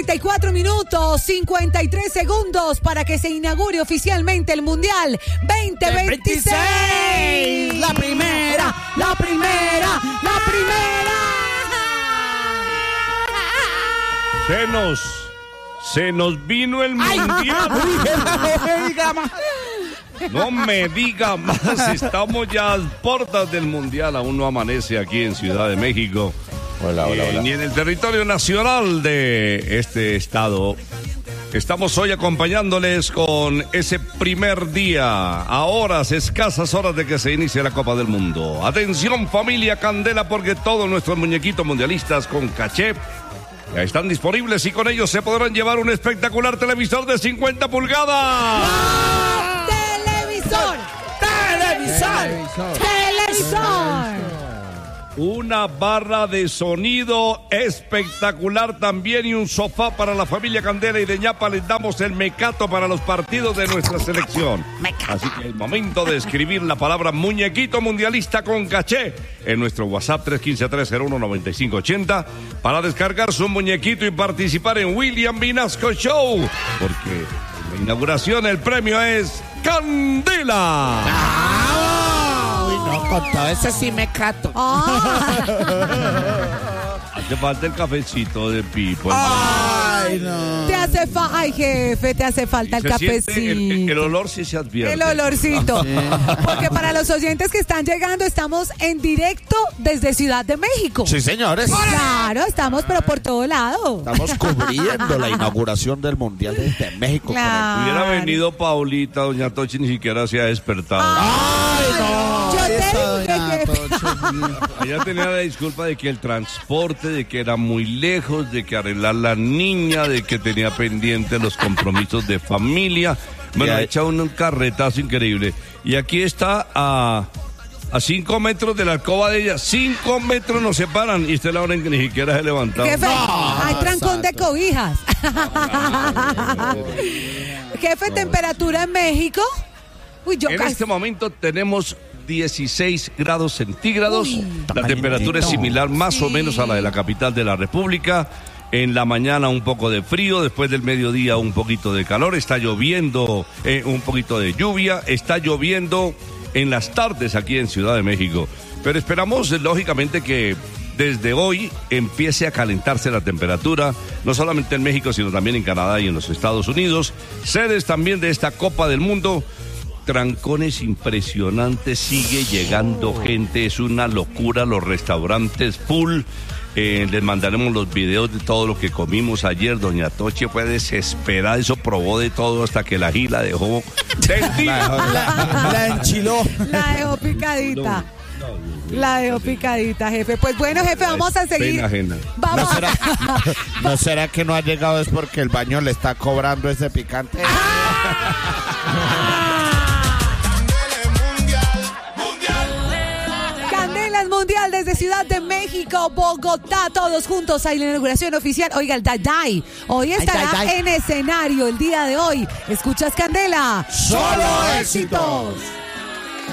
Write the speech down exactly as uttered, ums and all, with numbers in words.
cuarenta y cuatro minutos, cincuenta y tres segundos para que se inaugure oficialmente el Mundial veinte veintiséis. La primera, la primera, la primera. Se nos, se nos vino el Mundial. No me diga más, estamos ya a las puertas del Mundial, aún no amanece aquí en Ciudad de México. Hola, hola, hola. Eh, ni en el territorio nacional de este estado. Estamos hoy acompañándoles con ese primer día, a horas, escasas horas de que se inicie la Copa del Mundo. Atención familia Candela, porque todos nuestros muñequitos mundialistas con caché ya están disponibles y con ellos se podrán llevar un espectacular televisor de cincuenta pulgadas. ¡Wow! ¡Televisor! ¡Televisor! ¡Televisor! Una barra de sonido espectacular también y un sofá para la familia Candela, y de ñapa les damos el mecato para los partidos de nuestra selección. Así que es momento de escribir la palabra muñequito mundialista con caché en nuestro WhatsApp tres uno cinco, tres cero uno, nueve cinco ocho cero para descargar su muñequito y participar en William Vinasco Show, porque en la inauguración el premio es Candela. No, con todo ese sí me cato. Hace falta el cafecito de Pipo. Ay, no. Te hace falta, ay jefe, te hace falta el Se cafecito. siente El, el olor sí se advierte. El olorcito. Porque para los oyentes que están llegando, estamos en directo desde Ciudad de México. Sí, señores. Claro, estamos, pero por todo lado. Estamos cubriendo la inauguración del Mundial desde México. Claro. Hubiera venido Paulita, doña Tochi ni siquiera se ha despertado. Ay, no. Yo te Esa dije doña que... Tochi. Ella tenía la disculpa de que el transporte, de que era muy lejos, de que arreglar la niña, de que tenía pendiente los compromisos de familia. Bueno, ha echado un carretazo increíble. Y aquí está a, a cinco metros de la alcoba de ella. Cinco metros nos separan y usted la hora en que ni siquiera se levantaba. Jefe, No, hay trancón de santo. cobijas. Jefe, temperatura en México. Uy, yo En casi... este momento tenemos dieciséis grados centígrados. Uy. La temperatura es similar más Sí. o menos a la de la capital de la República. En la mañana un poco de frío, después del mediodía un poquito de calor, está lloviendo, eh, un poquito de lluvia, está lloviendo en las tardes aquí en Ciudad de México. Pero esperamos, lógicamente, que desde hoy empiece a calentarse la temperatura, no solamente en México, sino también en Canadá y en los Estados Unidos. Sedes también de esta Copa del Mundo. Trancones impresionantes, sigue llegando gente, es una locura, los restaurantes full. Eh, les mandaremos los videos de todo lo que comimos ayer. Doña Toche fue desesperada, eso probó de todo hasta que la gila dejó tendida. La, la enchiló. La dejó picadita. La dejó picadita, jefe. Pues bueno, jefe, vamos a seguir. Pena ajena. Vamos. ¿No será, ¿No será que no ha llegado es porque el baño le está cobrando ese picante? Candelas Mundial desde Ciudad de México, Bogotá, todos juntos a la inauguración oficial. Oiga, el Dai hoy estará Dai Dai. en escenario el día de hoy. ¿Escuchas, Candela? Solo éxitos.